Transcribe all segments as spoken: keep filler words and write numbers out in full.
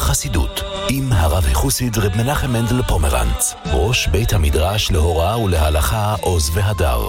החסידות עם הרב החוסיד רב מנחם מנדל פומרנץ, ראש בית המדרש להוראה ולהלכה עוז והדר.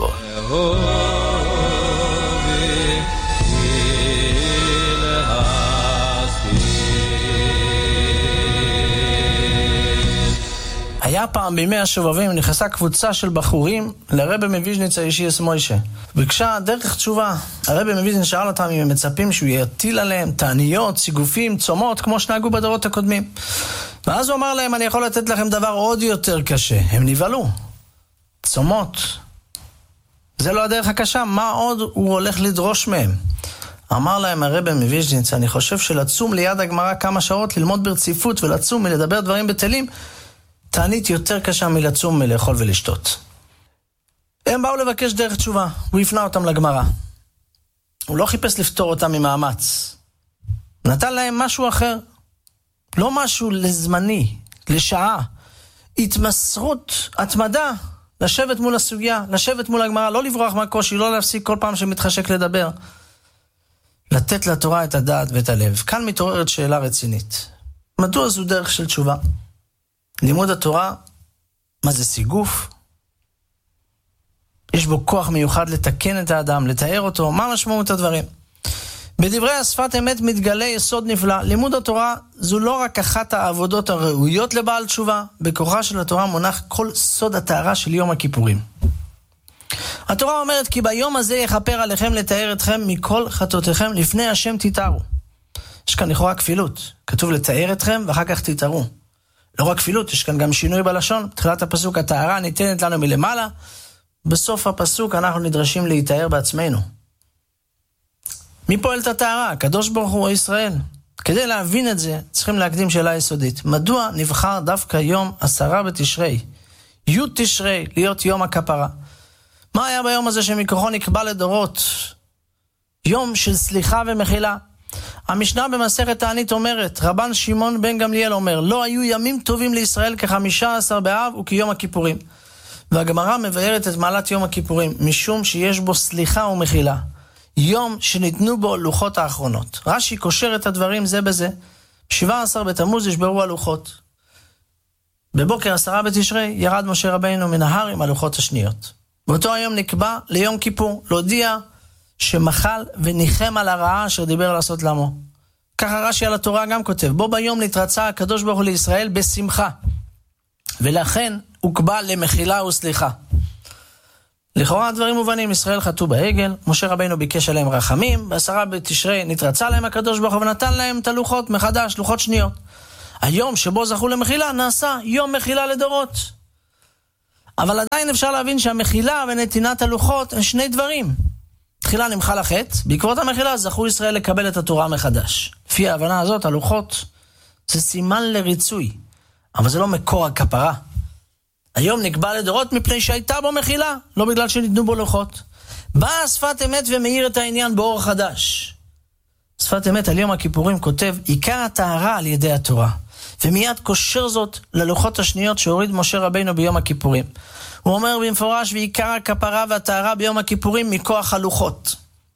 היה פעם בימי השובבים, נכנסה קבוצה של בחורים לרבי מוויז'ניץ הישיס מוישה. ביקשה דרך תשובה. הרבי מוויז'ניץ שאל אותם אם הם מצפים שהוא יטיל עליהם תעניות, סיגופים, צומות, כמו שנהגו בדורות הקודמים. ואז הוא אמר להם, אני יכול לתת לכם דבר עוד יותר קשה. הם נבהלו. צומות. זה לא הדרך הקשה, מה עוד הוא הולך לדרוש מהם? אמר להם הרבי מוויז'ניץ, אני חושב שלצום ליד הגמרא כמה שעות, ללמוד ברציפות ולצום ולדבר דברים בטלים, תענית יותר קשה מלצום מלאכול ולשתות. הם באו לבקש דרך תשובה, הוא הפנה אותם לגמרא. הוא לא חיפש לפתור אותם ממאמץ. נתן להם משהו אחר. לא משהו לזמני, לשעה. התמסרות, התמדה, לשבת מול הסוגיה, לשבת מול הגמרא, לא לברוח מהקושי, לא להפסיק כל פעם שמתחשק לדבר. לתת לתורה את הדעת ואת הלב. כאן מתעוררת שאלה רצינית. מדוע זו דרך של תשובה? לימוד התורה, מה זה סיגוף? יש בו כוח מיוחד לתקן את האדם, לתאר אותו, מה משמעות הדברים? בדברי השפת אמת מתגלה יסוד נפלא. לימוד התורה זו לא רק אחת העבודות הראויות לבעל תשובה, בכוחה של התורה מונח כל סוד התארה של יום הכיפורים. התורה אומרת כי ביום הזה יכפר עליכם לתאר אתכם מכל חטאותיכם לפני השם תתארו. יש כאן לכאורה כפילות, כתוב לתאר אתכם ואחר כך תתארו. לא רק כפילות, יש כאן גם שינוי בלשון. בתחילת הפסוק התארה ניתנת לנו מלמעלה, בסוף הפסוק אנחנו נדרשים להתאר בעצמנו. מי פועל את התארה? הקדוש ברוך הוא או ישראל? כדי להבין את זה, צריכים להקדים שאלה יסודית. מדוע נבחר דווקא יום עשרה בתשרי, י' תשרי, להיות יום הכפרה? מה היה ביום הזה שמכוחו נקבע לדורות? יום של סליחה ומחילה. המשנה במסכת תענית אומרת, רבן שמעון בן גמליאל אומר, לא היו ימים טובים לישראל כחמישה עשר באב וכיום הכיפורים. והגמרא מבארת את מעלת יום הכיפורים, משום שיש בו סליחה ומחילה. יום שניתנו בו לוחות האחרונות. רש"י קושר את הדברים זה בזה. שבעה עשר בתמוז ישברו הלוחות. בבוקר עשרה בתשרי ירד משה רבינו מן ההר עם הלוחות השניות. באותו היום נקבע ליום כיפור, להודיע שמחל וניחם על הרעה אשר דיבר לעשות לעמו. ככה רש"י על התורה גם כותב, בו ביום נתרצה הקדוש ברוך הוא לישראל בשמחה, ולכן הוקבע למחילה וסליחה. לכאורה הדברים מובנים, ישראל חטאו בעגל, משה רבינו ביקש עליהם רחמים, בעשרה בתשרי נתרצה להם הקדוש ברוך הוא ונתן להם את הלוחות מחדש, לוחות שניות. היום שבו זכו למחילה נעשה יום מחילה לדורות. אבל עדיין אפשר להבין שהמחילה ונתינת הלוחות הם שני דברים. תחילה נמחל החטא, בעקבות המחילה זכו ישראל לקבל את התורה מחדש. לפי ההבנה הזאת, הלוחות זה סימן לריצוי, אבל זה לא מקור הכפרה. היום נקבע לדורות מפני שהייתה בו מחילה, לא בגלל שניתנו בו לוחות. באה שפת אמת ומאיר את העניין באור חדש. שפת אמת על יום הכיפורים כותב, עיקר התארה על ידי התורה, ומיד קושר זאת ללוחות השניות שהוריד משה רבינו ביום הכיפורים. הוא אומר במפורש, ועיקר הכפרה והתארה ביום הכיפורים מכוח הלוחות.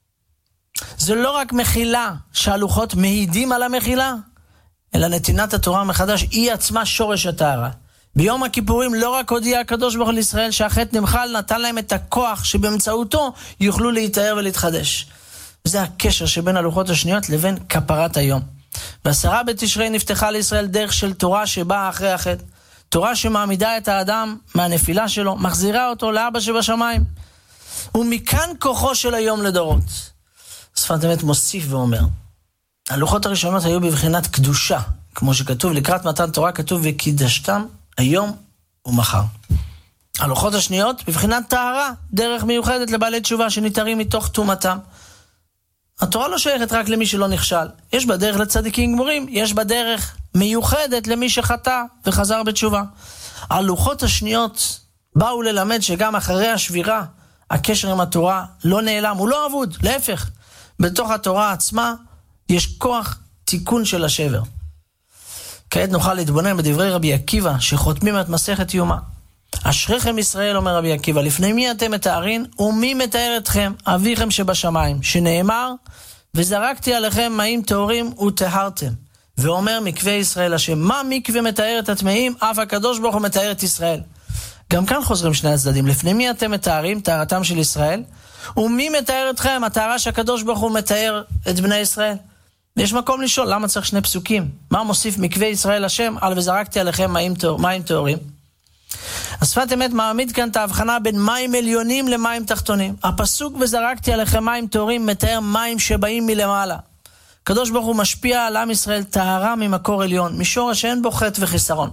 זה לא רק מחילה שהלוחות מעידים על המחילה, אלא נתינת התורה מחדש היא עצמה שורש התארה. ביום הכיפורים לא רק הודיע הקדוש ברוך הוא לישראל שהחטא נמחל, נתן להם את הכוח שבאמצעותו יוכלו להתאר ולהתחדש. וזה הקשר שבין הלוחות השניות לבין כפרת היום. בעשרה בתשרי נפתחה לישראל דרך של תורה שבאה אחרי החטא. תורה שמעמידה את האדם מהנפילה שלו, מחזירה אותו לאבא שבשמיים. ומכאן כוחו של היום לדורות. שפת אמת מוסיף ואומר, הלוחות הראשונות היו בבחינת קדושה, כמו שכתוב לקראת מתן תורה, כתוב וקידשתם היום ומחר. הלוחות השניות בבחינת טהרה, דרך מיוחדת לבעלי תשובה שניתרים מתוך תומתם. התורה לא שייכת רק למי שלא נכשל, יש בה דרך לצדיקים גמורים, יש בה דרך מיוחדת למי שחטא וחזר בתשובה. הלוחות השניות באו ללמד שגם אחרי השבירה, הקשר עם התורה לא נעלם, הוא לא אבוד, להפך. בתוך התורה עצמה יש כוח תיקון של השבר. כעת נוכל להתבונן בדברי רבי עקיבא שחותמים את מסכת יומא. אשריכם ישראל, אומר רבי עקיבא, לפני מי אתם מתארים ומי מתאר אתכם? אביכם שבשמיים, שנאמר וזרקתי עליכם מים טהורים וטהרתם, ואומר מקווה ישראל השם. מה מקווה מתאר את הטמאים? אף הקדוש ברוך הוא מתאר את ישראל. גם כאן חוזרים שני הצדדים. לפני מי אתם מתארים? טהרתם של ישראל. ומי מתאר אתכם? הטהרה שהקדוש ברוך הוא מתאר את בני ישראל. יש מקום לשאול, למה צריך שני פסוקים? מה מוסיף מקווה ישראל השם על וזרקתי עליכם מים, מים טהורים? השפת אמת מעמיד כאן את ההבחנה בין מים עליונים למים תחתונים. הפסוק וזרקתי עליכם מים טהורים מתאר מים שבאים מלמעלה. הקדוש ברוך הוא משפיע על עם ישראל טהרה ממקור עליון, משורש שאין בו חטא וחיסרון.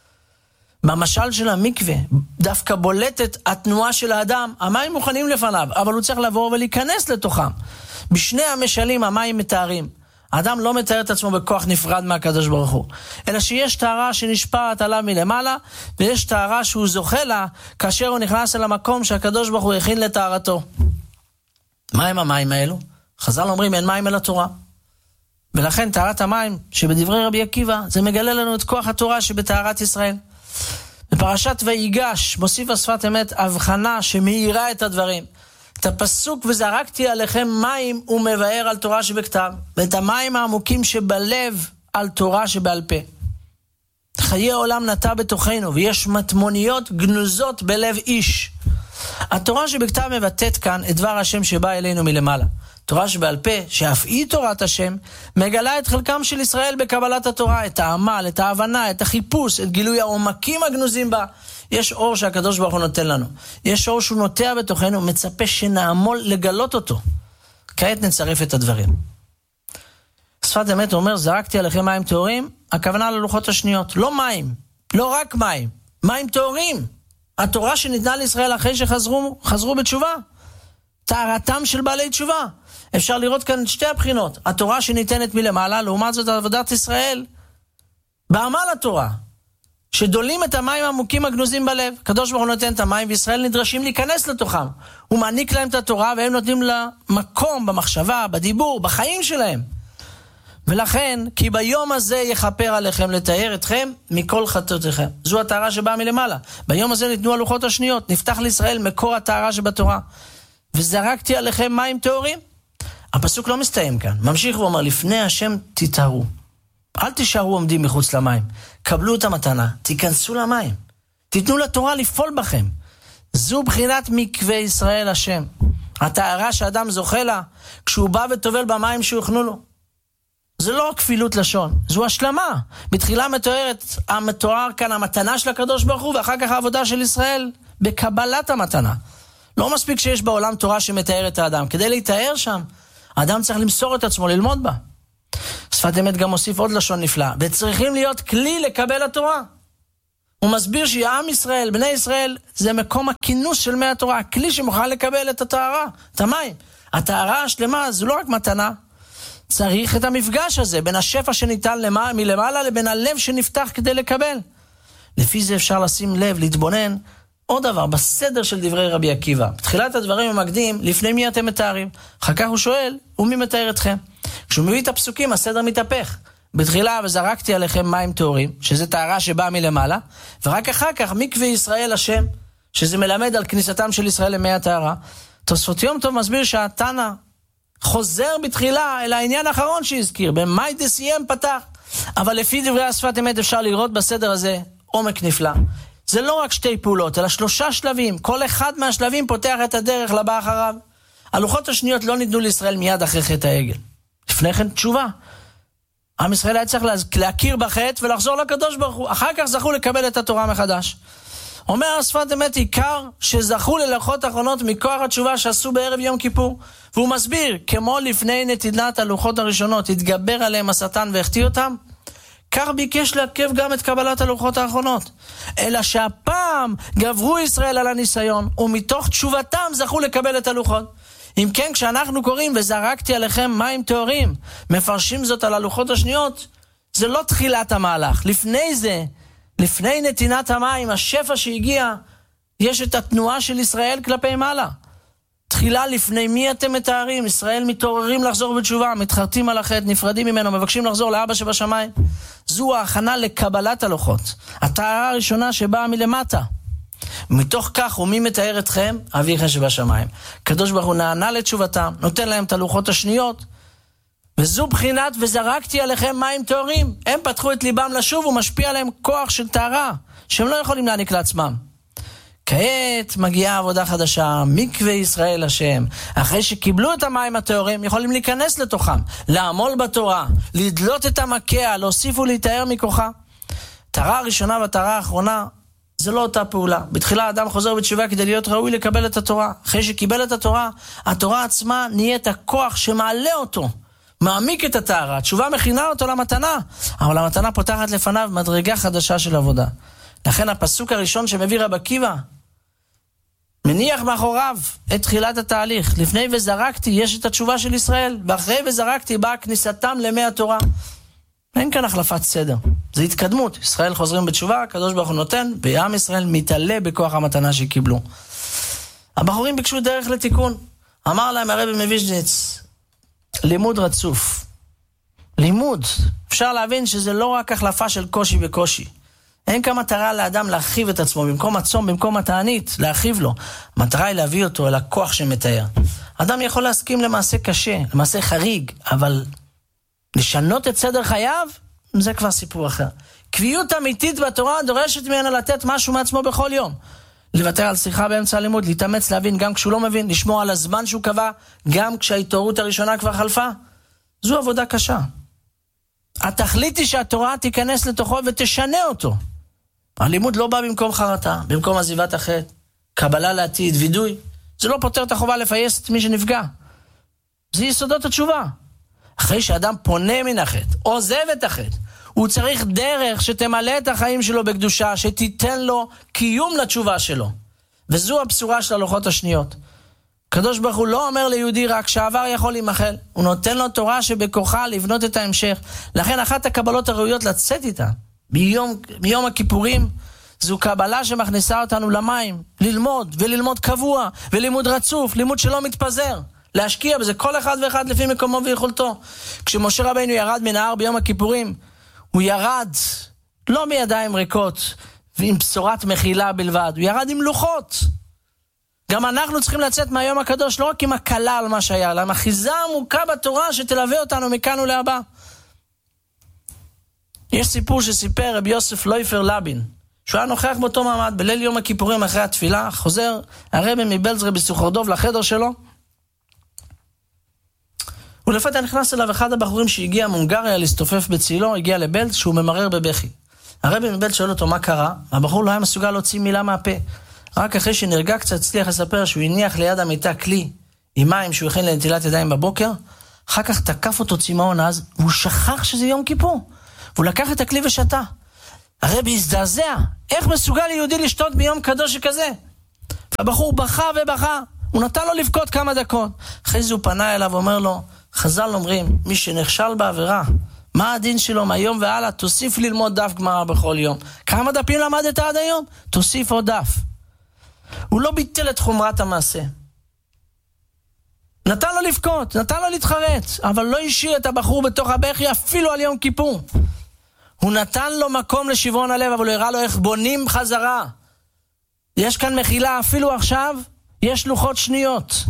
במשל של המקווה דווקא בולטת התנועה של האדם. המים מוכנים לפניו, אבל הוא צריך לעבור ולהיכנס לתוכם. בשני המשלים המים מתארים. האדם לא מתאר את עצמו בכוח נפרד מהקדוש ברוך הוא, אלא שיש טהרה שנשפעת עליו מלמעלה, ויש טהרה שהוא זוכה לה כאשר הוא נכנס אל המקום שהקדוש ברוך הוא הכין לטהרתו. מה הם המים האלו? חז"ל אומרים אין מים אלא תורה. ולכן טהרת המים שבדברי רבי עקיבא זה מגלה לנו את כוח התורה שבטהרת ישראל. בפרשת ויגש מוסיף השפת אמת הבחנה שמאירה את הדברים. את הפסוק וזרקתי עליכם מים הוא מבאר על תורה שבכתב, ואת המים העמוקים שבלב על תורה שבעל פה. חיי העולם נטע בתוכנו, ויש מטמוניות גנוזות בלב איש. התורה שבכתב מבטאת כאן את דבר השם שבא אלינו מלמעלה. תורה שבעל פה, שאף היא תורת השם, מגלה את חלקם של ישראל בקבלת התורה, את העמל, את ההבנה, את החיפוש, את גילוי העומקים הגנוזים בה. יש אור שהקדוש ברוך הוא נותן לנו. יש אור שהוא נוטע בתוכנו, מצפה שנעמול לגלות אותו. כעת נצרף את הדברים. שפת אמת אומר, זרקתי עליכם מים טהורים, הכוונה ללוחות השניות. לא מים, לא רק מים, מים טהורים. התורה שניתנה לישראל אחרי שחזרו חזרו בתשובה. טהרתם של בעלי תשובה. אפשר לראות כאן שתי הבחינות. התורה שניתנת מלמעלה, לעומת זאת עבודת ישראל, בעמל התורה. שדולים את המים העמוקים הגנוזים בלב. הקדוש ברוך הוא נותן את המים, וישראל נדרשים להיכנס לתוכם. הוא מעניק להם את התורה, והם נותנים לה מקום במחשבה, בדיבור, בחיים שלהם. ולכן, כי ביום הזה יכפר עליכם לטהר אתכם מכל חטאותיכם. זו הטהרה שבאה מלמעלה. ביום הזה ניתנו הלוחות השניות, נפתח לישראל מקור הטהרה שבתורה. וזרקתי עליכם מים טהורים. הפסוק לא מסתיים כאן. ממשיך ואומר, לפני השם תטהרו. אל תישארו עומדים מחוץ למים. קבלו את המתנה, תיכנסו למים. תיתנו לתורה לפעול בכם. זו בחינת מקווה ישראל השם. הטהרה שאדם זוכה לה, כשהוא בא וטובל במים שהוכנו לו. זה לא כפילות לשון, זו השלמה. בתחילה מתוארת, המתואר כאן המתנה של הקדוש ברוך הוא, ואחר כך העבודה של ישראל בקבלת המתנה. לא מספיק שיש בעולם תורה שמתאר את האדם. כדי להתאר שם, האדם צריך למסור את עצמו, ללמוד בה. שפת אמת גם מוסיף עוד לשון נפלא, וצריכים להיות כלי לקבל התורה. הוא מסביר שעם ישראל, בני ישראל, זה מקום הכינוס של מי התורה, הכלי שמוכן לקבל את הטהרה, את המים. הטהרה השלמה זו לא רק מתנה, צריך את המפגש הזה, בין השפע שניתן למע... מלמעלה לבין הלב שנפתח כדי לקבל. לפי זה אפשר לשים לב, להתבונן, עוד דבר, בסדר של דברי רבי עקיבא. בתחילת הדברים הוא מקדים, לפני מי אתם מתארים? אחר כך הוא שואל, ומי מתאר אתכם? כשהוא מביא את הפסוקים, הסדר מתהפך. בתחילה, וזרקתי עליכם מים טהורים, שזה טהרה שבאה מלמעלה, ורק אחר כך, מקווה ישראל השם, שזה מלמד על כניסתם של ישראל למי הטהרה. תוספות יום טוב מסביר שהתנא חוזר בתחילה אל העניין האחרון שהזכיר, במאי דסיים פתח. אבל לפי דברי השפת אמת אפשר לראות בסדר הזה עומק נפלא. זה לא רק שתי פעולות, אלא שלושה שלבים. כל אחד מהשלבים פותח את הדרך לבא אחריו. הלוחות השניות לא ניתנו לישראל מיד אחרי חטא העגל. לפני כן תשובה. עם ישראל היה צריך להכיר בחטא ולחזור לקדוש ברוך הוא. אחר כך זכו לקבל את התורה מחדש. אומר השפת אמת, עיקר שזכו ללוחות האחרונות מכוח התשובה שעשו בערב יום כיפור. והוא מסביר, כמו לפני נתינת הלוחות הראשונות, התגבר עליהם השטן והחטיא אותם, כך ביקש לעכב גם את קבלת הלוחות האחרונות. אלא שהפעם גברו ישראל על הניסיון, ומתוך תשובתם זכו לקבל את הלוחות. אם כן, כשאנחנו קוראים וזרקתי עליכם מים טהורים, מפרשים זאת על הלוחות השניות, זה לא תחילת המהלך. לפני זה, לפני נתינת המים, השפע שהגיע, יש את התנועה של ישראל כלפי מעלה. תחילה לפני מי אתם מתארים? ישראל מתעוררים לחזור בתשובה, מתחרטים על החטא, נפרדים ממנו, מבקשים לחזור לאבא שבשמיים. זו ההכנה לקבלת הלוחות. הטהרה הראשונה שבאה מלמטה. מתוך כך, ומי מתאר אתכם? אביכם שבשמיים. הקדוש ברוך הוא נענה לתשובתם, נותן להם את הלוחות השניות, וזו בחינת וזרקתי עליכם מים טהורים. הם פתחו את ליבם לשוב ומשפיע עליהם כוח של טהרה, שהם לא יכולים להעניק לעצמם. כעת מגיעה עבודה חדשה, מקווה ישראל השם. אחרי שקיבלו את המים הטהורים, יכולים להיכנס לתוכם, לעמול בתורה, לדלות את המקע, להוסיף ולהתאר מכוחה. טהרה הראשונה והטהרה האחרונה, זה לא אותה פעולה. בתחילה האדם חוזר בתשובה כדי להיות ראוי לקבל את התורה. אחרי שקיבל את התורה, התורה עצמה נהיית הכוח שמעלה אותו, מעמיק את הטהרה. התשובה מכינה אותו למתנה, אבל המתנה פותחת לפניו מדרגה חדשה של עבודה. לכן הפסוק הראשון שמביא רב עקיבא, מניח מאחוריו את תחילת התהליך. לפני וזרקתי יש את התשובה של ישראל, ואחרי וזרקתי באה כניסתם למי התורה. אין כאן החלפת סדר, זה התקדמות. ישראל חוזרים בתשובה, הקדוש ברוך הוא נותן, ועם ישראל מתעלה בכוח המתנה שקיבלו. הבחורים ביקשו דרך לתיקון. אמר להם הרבי מוויז'ניץ, לימוד רצוף. לימוד, אפשר להבין שזה לא רק החלפה של קושי בקושי. אין כאן מטרה לאדם להרחיב את עצמו, במקום הצום, במקום התענית, להרחיב לו. המטרה היא להביא אותו אל הכוח שמתאר. אדם יכול להסכים למעשה קשה, למעשה חריג, אבל לשנות את סדר חייו, זה כבר סיפור אחר. קביעות אמיתית בתורה דורשת ממנו לתת משהו מעצמו בכל יום. לוותר על שיחה באמצע הלימוד, להתאמץ להבין גם כשהוא לא מבין, לשמור על הזמן שהוא קבע, גם כשההתעוררות הראשונה כבר חלפה. זו עבודה קשה. התכלית היא שהתורה תיכנס לתוכו ותשנה אותו. הלימוד לא בא במקום חרטה, במקום עזיבת החטא, קבלה לעתיד, וידוי. זה לא פותר את החובה לפייס את מי שנפגע. זה יסודות התשובה. אחרי שאדם פונה מן החטא, עוזב את החטא, הוא צריך דרך שתמלא את החיים שלו בקדושה, שתיתן לו קיום לתשובה שלו. וזו הבשורה של הלוחות השניות. הקדוש ברוך הוא לא אומר ליהודי רק שהעבר יכול להימחל, הוא נותן לו תורה שבכוחה לבנות את ההמשך. לכן אחת הקבלות הראויות לצאת איתה ביום, ביום הכיפורים, זו קבלה שמכניסה אותנו למים, ללמוד וללמוד קבוע, ולימוד רצוף, לימוד שלא מתפזר, להשקיע בזה כל אחד ואחד לפי מקומו ויכולתו. כשמשה רבינו ירד מן ההר ביום הכיפורים, הוא ירד לא מידיים ריקות ועם בשורת מחילה בלבד, הוא ירד עם לוחות. גם אנחנו צריכים לצאת מהיום הקדוש לא רק עם הקלה על מה שהיה, אלא עם אחיזה עמוקה בתורה שתלווה אותנו מכאן ולהבא. יש סיפור שסיפר רבי יוסף לויפר לבין, שהוא היה נוכח באותו מעמד בליל יום הכיפורים אחרי התפילה, חוזר הרבי מבלזר בסוחרדוב לחדר שלו, ולפתע נכנס אליו אחד הבחורים שהגיע מהונגריה להסתופף בצילו, הגיע לבלז שהוא ממרר בבכי. הרבי מבלז שואל אותו מה קרה, הבחור לא היה מסוגל להוציא מילה מהפה. רק אחרי שנרגע קצת הצליח לספר שהוא הניח ליד המיטה כלי עם מים שהוא הכין לנטילת ידיים בבוקר, אחר כך תקף אותו צמאון אז, והוא שכח שזה יום כיפור, והוא לקח את הכלי ושתה. הרבי הזדעזע, איך מסוגל יהודי לשתות ביום קדוש כזה? והבחור בכה ובכה, הוא נתן לו לבכות כמה דקות. אחרי זה הוא פנה אליו ואומר לו, חז"ל אומרים, מי שנכשל בעבירה, מה הדין שלו מהיום והלאה? תוסיף ללמוד דף גמרא בכל יום. כמה דפים למדת עד היום? תוסיף עוד דף. הוא לא ביטל את חומרת המעשה. נתן לו לבכות, נתן לו להתחרט, אבל לא השאיר את הבחור בתוך הבכי אפילו על יום כיפור. הוא נתן לו מקום לשברון הלב, אבל הוא הראה לו איך בונים חזרה. יש כאן מחילה אפילו עכשיו, יש לוחות שניות.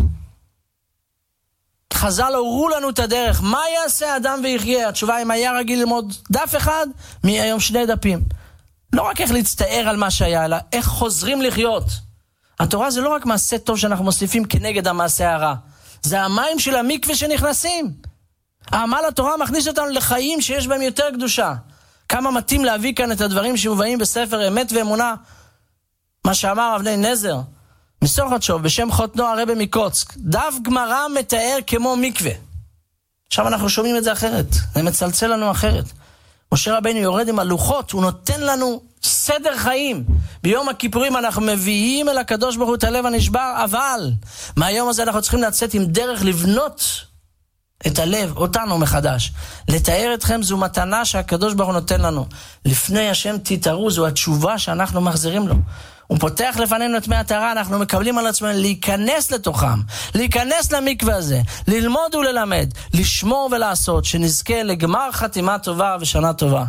חז"ל הורו לנו את הדרך, מה יעשה אדם ויחיה? התשובה אם היה רגיל ללמוד דף אחד, מהיום שני דפים. לא רק איך להצטער על מה שהיה, אלא איך חוזרים לחיות. התורה זה לא רק מעשה טוב שאנחנו מוסיפים כנגד המעשה הרע, זה המים של המקווה שנכנסים. העמל התורה מכניס אותנו לחיים שיש בהם יותר קדושה. כמה מתאים להביא כאן את הדברים שמובאים בספר אמת ואמונה, מה שאמר אבני נזר מסוכתשוב בשם חותנו הרבי מקוצק, דף גמרא מתאר כמו מקווה. עכשיו אנחנו שומעים את זה אחרת, זה מצלצל לנו אחרת. משה רבינו יורד עם הלוחות, הוא נותן לנו סדר חיים. ביום הכיפורים אנחנו מביאים אל הקדוש ברוך הוא את הלב הנשבר, אבל מהיום הזה אנחנו צריכים לצאת עם דרך לבנות את הלב, אותנו מחדש. לתאר אתכם זו מתנה שהקדוש ברוך הוא נותן לנו. לפני השם תתארו, זו התשובה שאנחנו מחזירים לו. הוא פותח לפנינו את מי הטהרה, אנחנו מקבלים על עצמנו להיכנס לתוכם, להיכנס למקווה הזה, ללמוד וללמד, לשמור ולעשות, שנזכה לגמר חתימה טובה ושנה טובה.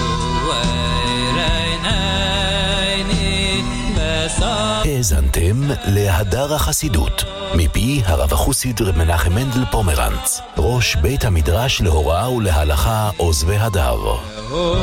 האזנתם להדר החסידות, מפי הרב החוסיד רב מנחם מנדל פומרנץ, ראש בית המדרש להוראה ולהלכה עוז והדר.